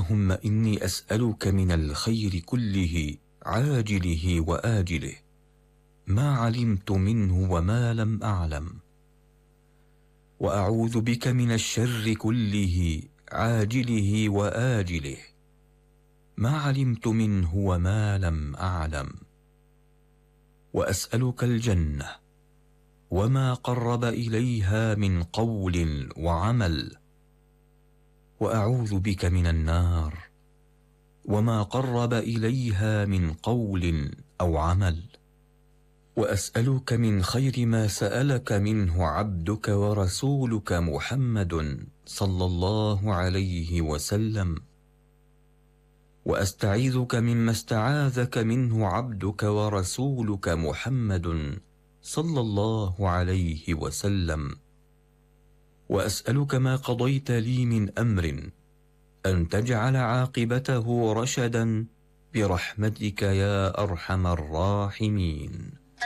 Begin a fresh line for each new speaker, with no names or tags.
اللهم إني أسألك من الخير كله عاجله وآجله ما علمت منه وما لم أعلم، وأعوذ بك من الشر كله عاجله وآجله ما علمت منه وما لم أعلم، وأسألك الجنة وما قرب إليها من قول وعمل، وأعوذ بك من النار وما قرب إليها من قول أو عمل، وأسألك من خير ما سألك منه عبدك ورسولك محمد صلى الله عليه وسلم، وأستعيذك مما استعاذك منه عبدك ورسولك محمد صلى الله عليه وسلم، وأسألك ما قضيت لي من أمر أن تجعل عاقبته رشدا برحمتك يا أرحم الراحمين.